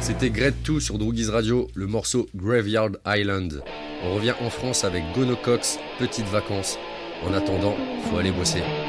C'était Grade 2 sur Droogies Radio, le morceau Graveyard Island. On revient en France avec Gono Cox, Petites Vacances. En attendant, faut aller bosser.